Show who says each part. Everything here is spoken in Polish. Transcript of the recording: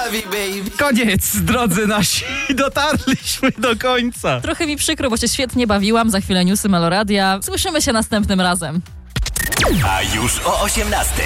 Speaker 1: Koniec, drodzy nasi. Dotarliśmy do końca.
Speaker 2: Trochę mi przykro, bo się świetnie bawiłam. Za chwilę newsy Meloradia. Słyszymy się następnym razem.
Speaker 3: A już o 18:00